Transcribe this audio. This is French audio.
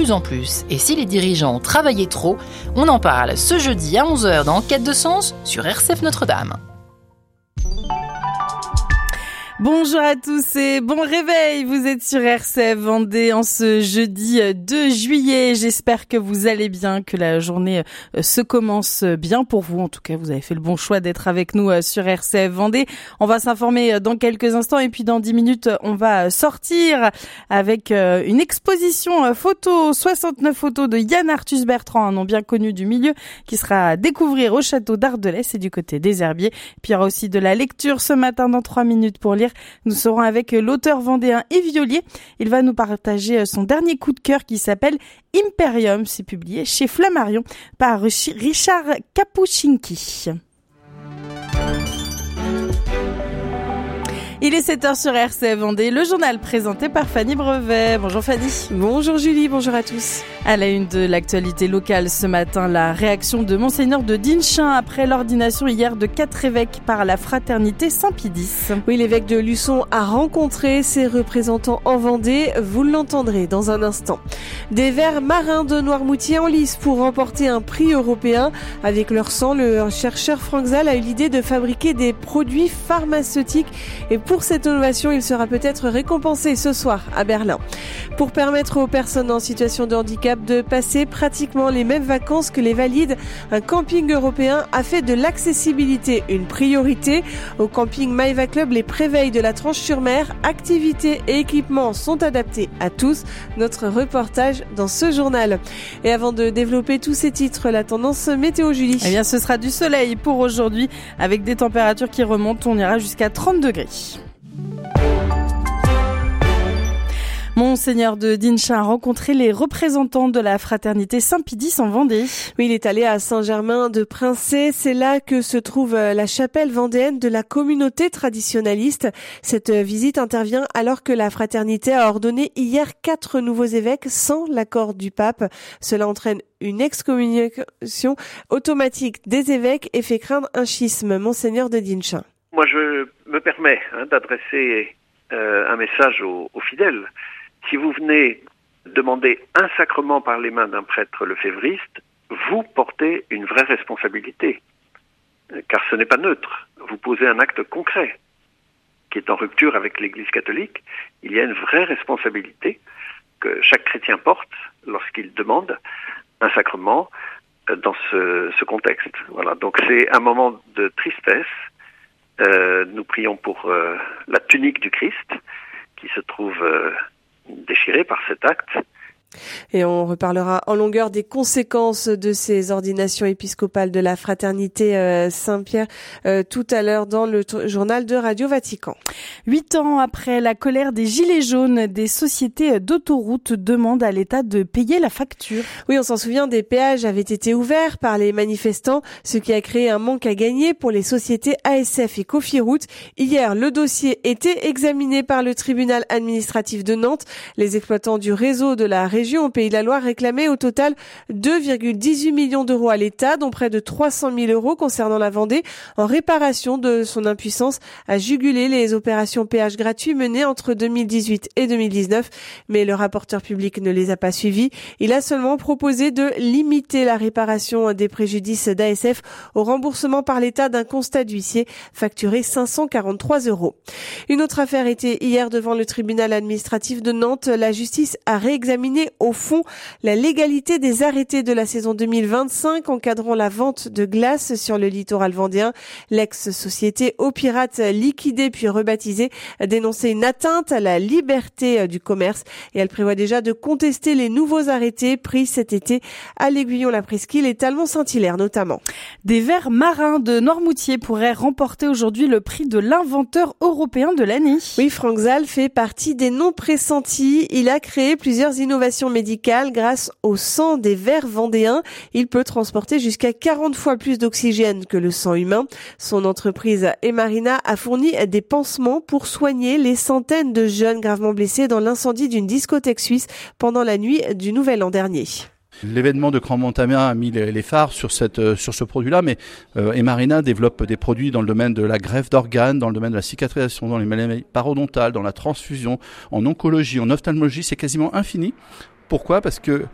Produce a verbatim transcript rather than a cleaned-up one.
plus en plus. Et si les dirigeants travaillaient trop? On en parle ce jeudi à onze heures dans Quête de sens sur R C F Notre-Dame. Bonjour à tous et bon réveil, vous êtes sur R C F Vendée en ce jeudi deux juillet. J'espère que vous allez bien, que la journée se commence bien pour vous. En tout cas, vous avez fait le bon choix d'être avec nous sur R C F Vendée. On va s'informer dans quelques instants et puis dans dix minutes, on va sortir avec une exposition photo, soixante-neuf photos de Yann Arthus Bertrand, un nom bien connu du milieu, qui sera à découvrir au château d'Ardelès, c'est du côté des Herbiers. Puis il y aura aussi de la lecture ce matin dans trois minutes pour lire. Nous serons avec l'auteur vendéen Yves Violier. Il va nous partager son dernier coup de cœur qui s'appelle Imperium. C'est publié chez Flammarion par Richard Kapuscinski. Il est sept heures sur R C F Vendée, le journal présenté par Fanny Brevet. Bonjour Fanny. Bonjour Julie, bonjour à tous. À la une de l'actualité locale ce matin, la réaction de Monseigneur de Dinchin après l'ordination hier de quatre évêques par la fraternité Saint-Pie-X. Oui, l'évêque de Luçon a rencontré ses représentants en Vendée, vous l'entendrez dans un instant. Des vers marins de Noirmoutier en lice pour remporter un prix européen. Avec leur sang, le chercheur Franck Zal a eu l'idée de fabriquer des produits pharmaceutiques et pour cette innovation, il sera peut-être récompensé ce soir à Berlin. Pour permettre aux personnes en situation de handicap de passer pratiquement les mêmes vacances que les valides, un camping européen a fait de l'accessibilité une priorité. Au camping Maeva Club, les préveilles de la Tranche-sur-Mer, activités et équipements sont adaptés à tous. Notre reportage dans ce journal. Et avant de développer tous ces titres, la tendance météo, Julie. Eh bien, ce sera du soleil pour aujourd'hui avec des températures qui remontent. On ira jusqu'à trente degrés. Monseigneur de Dinchin a rencontré les représentants de la fraternité Saint-Pie-X en Vendée. Oui, il est allé à Saint-Germain-de-Princé. C'est là que se trouve la chapelle vendéenne de la communauté traditionnaliste. Cette visite intervient alors que la fraternité a ordonné hier quatre nouveaux évêques sans l'accord du pape. Cela entraîne une excommunication automatique des évêques et fait craindre un schisme. Monseigneur de Dinchin. Moi, je me permets hein, d'adresser euh, un message aux, aux fidèles. Si vous venez demander un sacrement par les mains d'un prêtre lefévriste, vous portez une vraie responsabilité, car ce n'est pas neutre. Vous posez un acte concret qui est en rupture avec l'Église catholique. Il y a une vraie responsabilité que chaque chrétien porte lorsqu'il demande un sacrement dans ce, ce contexte. Voilà. Donc c'est un moment de tristesse. Euh, nous prions pour euh, la tunique du Christ qui se trouve euh, déchirée par cet acte. Et on reparlera en longueur des conséquences de ces ordinations épiscopales de la fraternité euh, Saint-Pierre euh, tout à l'heure dans le t- journal de Radio Vatican. Huit ans après la colère des Gilets jaunes, des sociétés d'autoroutes demandent à l'État de payer la facture. Oui, on s'en souvient, des péages avaient été ouverts par les manifestants, ce qui a créé un manque à gagner pour les sociétés A S F et Cofiroute. Hier, le dossier était examiné par le tribunal administratif de Nantes. Les exploitants du réseau de la région au Pays de la Loire réclamait au total deux virgule dix-huit millions d'euros à l'État, dont près de trois cent mille euros concernant la Vendée, en réparation de son impuissance à juguler les opérations péage gratuits menées entre deux mille dix-huit et deux mille dix-neuf. Mais le rapporteur public ne les a pas suivis. Il a seulement proposé de limiter la réparation des préjudices d'A S F au remboursement par l'État d'un constat d'huissier facturé cinq cent quarante-trois euros. Une autre affaire était hier devant le tribunal administratif de Nantes. La justice a réexaminé au fond la légalité des arrêtés de la saison deux mille vingt-cinq encadrant la vente de glace sur le littoral vendéen. L'ex-société Eau Pirate, liquidée puis rebaptisée, dénonçait une atteinte à la liberté du commerce et elle prévoit déjà de contester les nouveaux arrêtés pris cet été à l'Aiguillon-la-Presqu'île et Talmont-Saint-Hilaire notamment. Des vers marins de Noirmoutier pourraient remporter aujourd'hui le prix de l'inventeur européen de l'année. Oui, Franck Zal fait partie des noms pressentis. Il a créé plusieurs innovations médicales grâce au sang des vers vendéens. Il peut transporter jusqu'à quarante fois plus d'oxygène que le sang humain. Son entreprise Emarina a fourni des pansements pour soigner les centaines de jeunes gravement blessés dans l'incendie d'une discothèque suisse pendant la nuit du Nouvel An dernier. L'événement de Crans-Montamain a mis les, les phares sur, cette, euh, sur ce produit-là, mais euh, Emarina développe des produits dans le domaine de la greffe d'organes, dans le domaine de la cicatrisation, dans les maladies parodontales, dans la transfusion, en oncologie, en ophtalmologie, c'est quasiment infini. Pourquoi ? Parce que